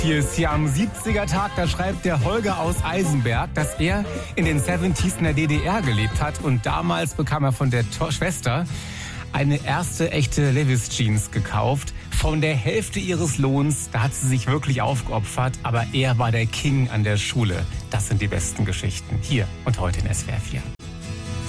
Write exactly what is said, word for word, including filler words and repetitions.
Hier ist hier am siebziger Tag, da schreibt der Holger aus Eisenberg, dass er in den siebziger in der D D R gelebt hat und damals bekam er von der to- Schwester eine erste echte Levi's Jeans gekauft. Von der Hälfte ihres Lohns, da hat sie sich wirklich aufgeopfert, aber er war der King an der Schule. Das sind die besten Geschichten hier und heute in S W R vier.